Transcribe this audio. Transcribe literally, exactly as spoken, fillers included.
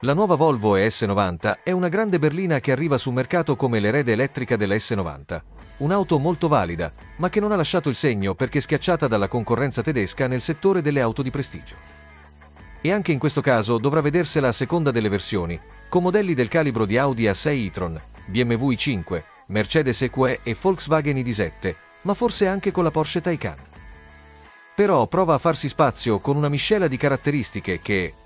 La nuova Volvo E S novanta è una grande berlina che arriva sul mercato come l'erede elettrica della S novanta. Un'auto molto valida, ma che non ha lasciato il segno perché schiacciata dalla concorrenza tedesca nel settore delle auto di prestigio. E anche in questo caso dovrà vedersela a seconda delle versioni, con modelli del calibro di Audi A sei e-tron, B M W i cinque, Mercedes E Q E e Volkswagen I D sette, ma forse anche con la Porsche Taycan. Però prova a farsi spazio con una miscela di caratteristiche che,